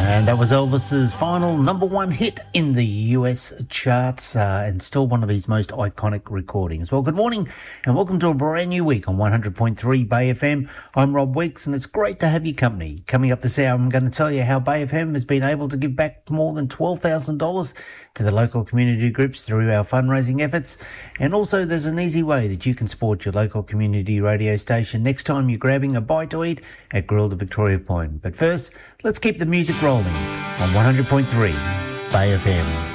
And that was Elvis's final number one hit in the US charts, and still one of his most iconic recordings. Well, good morning and welcome to a brand new week on 100.3 Bay FM. I'm Rob Weeks and it's great to have your company. Coming up this hour, I'm going to tell you how Bay FM has been able to give back more than $12,000 to the local community groups through our fundraising efforts. And also there's an easy way that you can support your local community radio station next time you're grabbing a bite to eat at Grill to Victoria Point. But first, let's keep the music rolling on 100.3 Bay FM.